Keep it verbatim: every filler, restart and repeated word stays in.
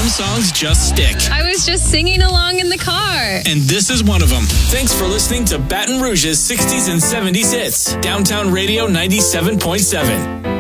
Some songs just stick. I was just singing along in the car. And this is one of them. Thanks for listening to Baton Rouge's sixties and seventies hits. Downtown Radio ninety-seven point seven.